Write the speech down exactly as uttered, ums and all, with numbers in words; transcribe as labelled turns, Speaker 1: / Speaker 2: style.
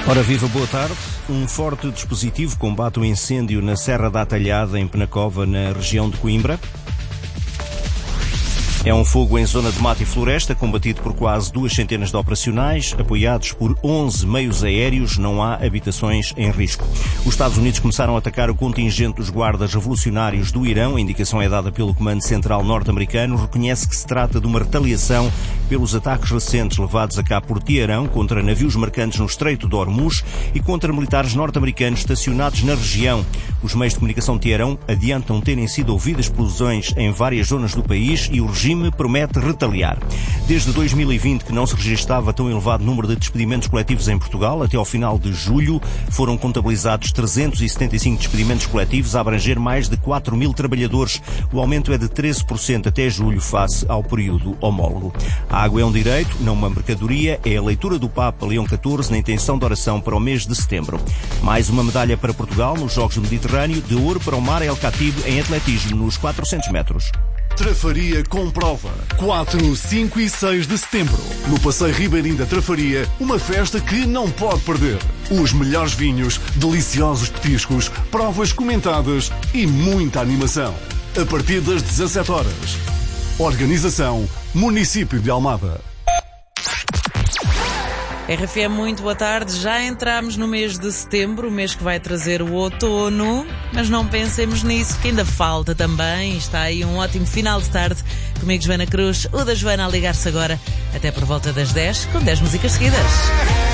Speaker 1: Ora viva, boa tarde. Um forte dispositivo combate o incêndio na Serra da Atalhada, em Penacova, na região de Coimbra. É um fogo em zona de mata e floresta, combatido por quase duas centenas de operacionais, apoiados por onze meios aéreos, não há habitações em risco. Os Estados Unidos começaram a atacar o contingente dos guardas revolucionários do Irão. A indicação é dada pelo Comando Central norte-americano. Reconhece que se trata de uma retaliação pelos ataques recentes levados a cabo por Teherão contra navios mercantes no Estreito de Hormuz e contra militares norte-americanos estacionados na região. Os meios de comunicação de Teherão adiantam terem sido ouvidas explosões em várias zonas do país e o regime promete retaliar. Desde dois mil e vinte que não se registava tão elevado número de despedimentos coletivos em Portugal. Até ao final de julho foram contabilizados trezentos e setenta e cinco despedimentos coletivos a abranger mais de quatro mil trabalhadores. O aumento é de treze por cento até julho face ao período homólogo. A água é um direito, não uma mercadoria. É a leitura do Papa Leão catorze na intenção de oração para o mês de setembro. Mais uma medalha para Portugal nos Jogos do Mediterrâneo, de ouro para o Mar El Khatibu em atletismo nos quatrocentos metros.
Speaker 2: Trafaria com prova. quatro, cinco e seis de setembro. No Passeio Ribeirinho da Trafaria, uma festa que não pode perder. Os melhores vinhos, deliciosos petiscos, provas comentadas e muita animação. A partir das dezassete horas. Organização Município de Almada.
Speaker 3: R F M, muito boa tarde. Já entramos no mês de setembro, o mês que vai trazer o outono, mas não pensemos nisso, que ainda falta também. Está aí um ótimo final de tarde. Comigo, Joana Cruz, o da Joana a ligar-se agora até por volta das dez, com dez músicas seguidas.